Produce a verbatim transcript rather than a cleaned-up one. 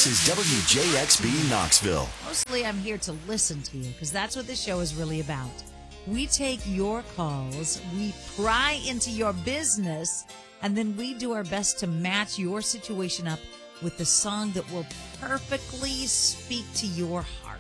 This is W J X B Knoxville. Mostly I'm here to listen to you because that's what this show is really about. We take your calls, we pry into your business, and then we do our best to match your situation up with the song that will perfectly speak to your heart.